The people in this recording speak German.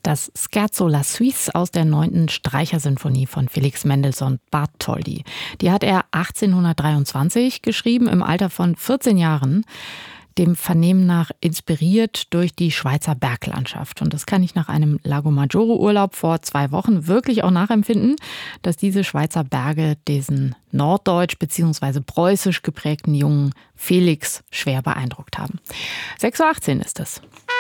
Das Scherzo la Suisse aus der 9. Streichersinfonie von Felix Mendelssohn Bartholdy. Die hat er 1823 geschrieben, im Alter von 14 Jahren. Dem Vernehmen nach inspiriert durch die Schweizer Berglandschaft. Und das kann ich nach einem Lago Maggiore-Urlaub vor 2 Wochen wirklich auch nachempfinden, dass diese Schweizer Berge diesen norddeutsch bzw. preußisch geprägten jungen Felix schwer beeindruckt haben. 6:18 Uhr ist es.